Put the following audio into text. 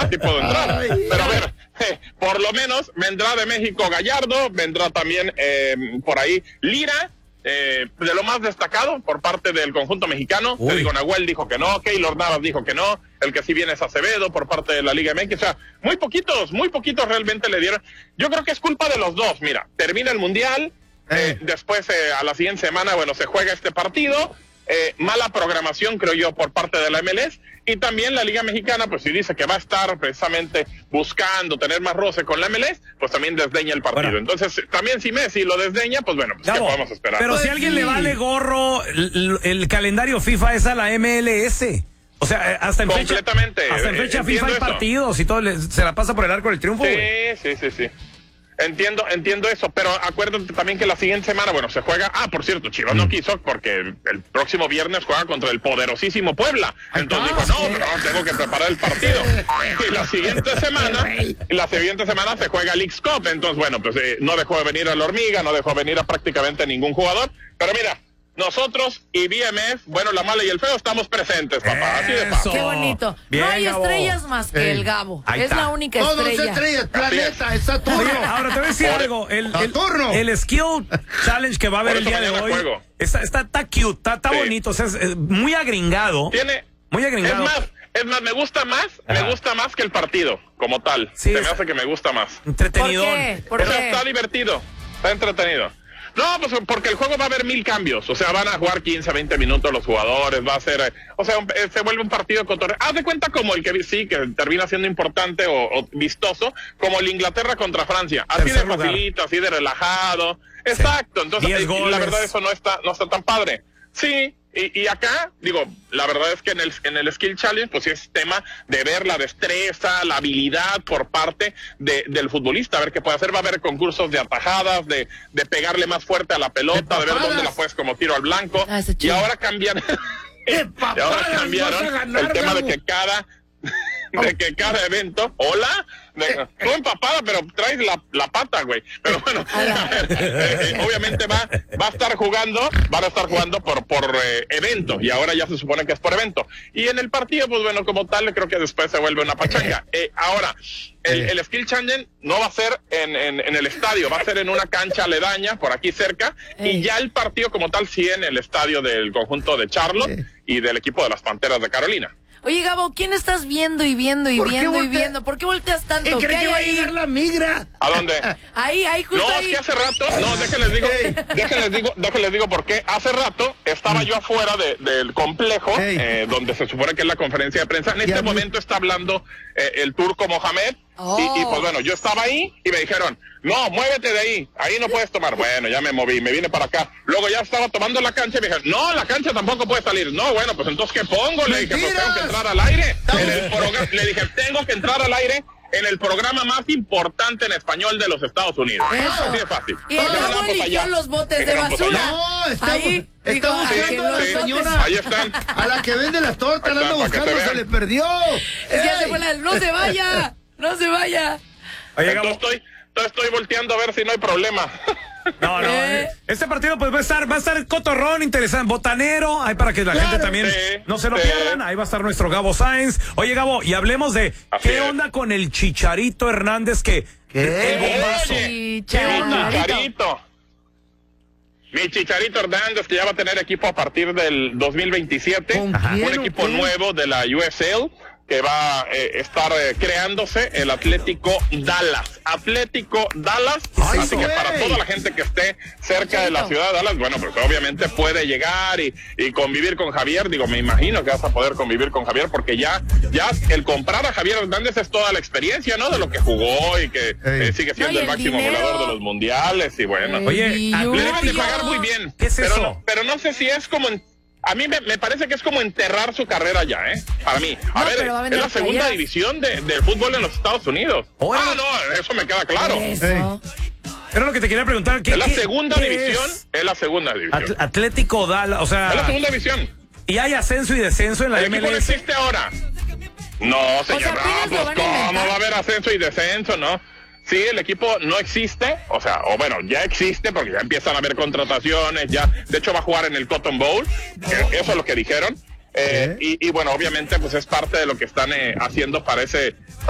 ¿verdad? Sí puedo entrar. Pero a ver, por lo menos vendrá de México Gallardo, vendrá también por ahí Lira. De lo más destacado por parte del conjunto mexicano. Te digo, Nahuel dijo que no, Keylor Navas dijo que no, el que sí viene es Acevedo por parte de la Liga MX, o sea, muy poquitos realmente le dieron. Yo creo que es culpa de los dos. Mira, termina el Mundial, después a la siguiente semana, bueno, se juega este partido, mala programación, creo yo, por parte de la MLS, y también la Liga Mexicana, pues si dice que va a estar precisamente buscando tener más roce con la MLS, pues también desdeña el partido. Bueno. Entonces, también si Messi lo desdeña, pues bueno, pues ¿qué podemos esperar? Pero pues si a alguien le vale gorro, el calendario FIFA es a la MLS. O sea, hasta en fecha FIFA hay partidos y todo, se la pasa por el arco del triunfo. Sí. Entiendo eso, pero acuérdate también que la siguiente semana, bueno, se juega, por cierto, Chivas no quiso porque el próximo viernes juega contra el poderosísimo Puebla, entonces dijo, no, tengo que preparar el partido, y la siguiente semana se juega Leagues Cup, entonces bueno, pues no dejó de venir a la Hormiga, no dejó de venir a prácticamente ningún jugador, pero mira, nosotros y BMF, bueno, la mala y el feo, estamos presentes, papá. Así de fácil. Qué bonito. Bien, no hay Gabo. Estrellas más que el Gabo. Ahí es está. la única Todos estrella. estrellas, planeta, es Saturno. Oye, ahora te voy a decir algo. El Skill Challenge que va a haber el día de hoy está cute, está bonito, o sea, es muy agringado. Muy agringado. Es más, me gusta más que el partido como tal. Sí, se me hace que me gusta más. Entretenido. ¿Por Pero qué? está divertido, está entretenido. No, pues porque el juego va a haber 1000 cambios, o sea, van a jugar 15, 20 minutos los jugadores, va a ser, o sea, se vuelve un partido cotorreo. Haz de cuenta como el que termina siendo importante o vistoso, como el Inglaterra contra Francia, así de facilito, así de relajado. Exacto, entonces la verdad eso no está tan padre. Sí. Y acá, digo, la verdad es que en el Skill Challenge, pues sí es tema de ver la destreza, la habilidad por parte del futbolista, a ver qué puede hacer. Va a haber concursos de atajadas, de pegarle más fuerte a la pelota, de ver dónde la puedes como tiro al blanco. Y ahora cambian, el tema de que cada evento, tú empapada, pero traes la pata, güey. Pero bueno, obviamente van a estar jugando por evento, y ahora ya se supone que es por evento. Y en el partido, pues bueno, como tal, creo que después se vuelve una pachanga. Ahora, el Skill Challenge no va a ser en el estadio, va a ser en una cancha aledaña, por aquí cerca, y ya el partido como tal sí en el estadio del conjunto de Charlotte y del equipo de las Panteras de Carolina. Oye, Gabo, ¿quién estás viendo y viendo y viendo y viendo? ¿Por qué volteas tanto? ¿Cree que va a llegar la migra? ¿A dónde? Ahí, justo ahí. No, es que hace rato, déjenles digo por qué. Hace rato estaba yo afuera del complejo, donde se supone que es la conferencia de prensa. En este momento está hablando el turco Mohamed. Y pues bueno, yo estaba ahí y me dijeron, no, muévete de ahí no puedes tomar. Bueno, ya me moví, me vine para acá. Luego ya estaba tomando la cancha y me dijeron, no, la cancha tampoco puede salir. No, bueno, pues entonces ¿qué pongo? Le dije, pues tengo que entrar al aire. Le dije, tengo que entrar al aire en el programa más importante en español de los Estados Unidos. Eso. Así de fácil. Y luego eligió los botes de basura. No, está buscando a la señora. Ahí están. A la que vende las tortas, la anda buscando, se le perdió. Ya se fue no se vaya. No se vaya. Oye, Entonces estoy volteando a ver si no hay problema. No. Este partido pues va a estar cotorrón, interesante, botanero, ahí para que la gente también no se lo pierdan. Ahí va a estar nuestro Gabo Sáenz. Oye, Gabo, y hablemos de qué onda con el Chicharito Hernández, el bombazo. Mi Chicharito Hernández, que ya va a tener equipo a partir del 2027, un equipo nuevo de la USL, que va a estar creándose el Atlético Dallas. Así que para toda la gente que esté cerca de la ciudad de Dallas, bueno, pues obviamente puede llegar y convivir con Javier. Digo, me imagino que vas a poder convivir con Javier, porque ya el comprar a Javier Hernández es toda la experiencia, ¿no? De lo que jugó y que sigue siendo el máximo goleador de los mundiales y bueno. Oye, le deben de pagar muy bien. ¿Qué es eso? Pero no sé si es como a mí me parece que es como enterrar su carrera ya, Para mí. A ver, es la segunda división del fútbol en los Estados Unidos. No, eso me queda claro. Era lo que te quería preguntar. Es la segunda división. Es la segunda división. Atlético Dallas, o sea. Es la segunda división. ¿Y hay ascenso y descenso en la MLS? El equipo no existe ahora. No, señor. Pues ¿cómo va a haber ascenso y descenso? No. Sí, el equipo no existe, ya existe porque ya empiezan a haber contrataciones, de hecho va a jugar en el Cotton Bowl, eso es lo que dijeron, y bueno, obviamente pues es parte de lo que están haciendo para ese